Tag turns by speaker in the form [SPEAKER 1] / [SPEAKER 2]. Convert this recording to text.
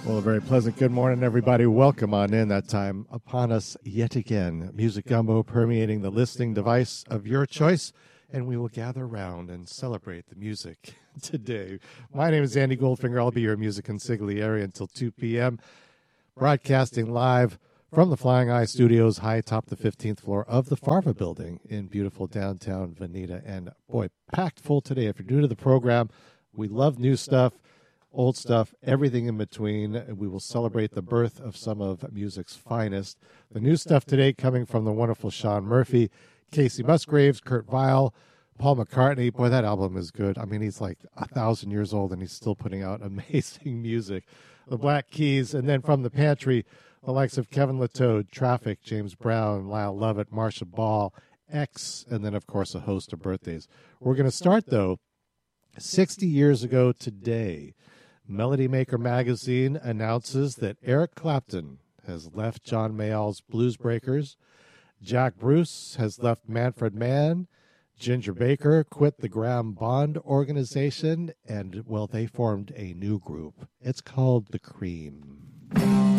[SPEAKER 1] Well, a very pleasant good morning, everybody. Welcome on in. That time upon us yet again. Music Gumbo permeating the listening device of your choice, and we will gather around and celebrate the music today. My name is Andy Goldfinger. I'll be your music consigliere until 2 p.m., broadcasting live from the Flying Eye Studios high atop the 15th floor of the Farva building in beautiful downtown Veneta. And boy, packed full today. If you're new to the program, we love new stuff, old stuff, everything in between. We will celebrate the birth of some of music's finest. The new stuff today coming from the wonderful Sean Murphy, Casey Musgraves, Kurt Weill, Paul McCartney. Boy, that album is good. I mean, he's like 1,000 years old and he's still putting out amazing music. The Black Keys, and then from the pantry, the likes of Kevin Latoad, Traffic, James Brown, Lyle Lovett, Marcia Ball, X, and then, of course, a host of birthdays. We're going to start, though, 60 years ago today. Melody Maker magazine announces that Eric Clapton has left John Mayall's Blues Breakers. Jack Bruce has left Manfred Mann. Ginger Baker quit the Graham Bond organization, and, well, they formed a new group. It's called The Cream.